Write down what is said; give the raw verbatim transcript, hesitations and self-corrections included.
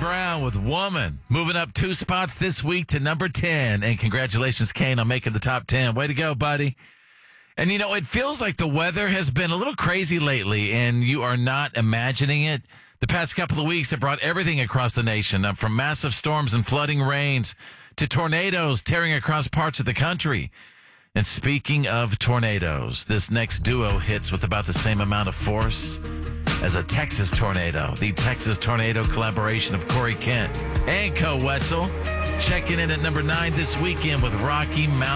Brown with Woman, moving up two spots this week to number ten. And congratulations, Kane, on making the top ten. Way to go, buddy. And, you know, it feels like the weather has been a little crazy lately, and you are not imagining it. The past couple of weeks have brought everything across the nation, uh, from massive storms and flooding rains to tornadoes tearing across parts of the country. And speaking of tornadoes, this next duo hits with about the same amount of force as a Texas tornado. The Texas Tornado collaboration of Corey Kent and Co. Wetzel checking in at number nine this weekend with Rocky Mountain.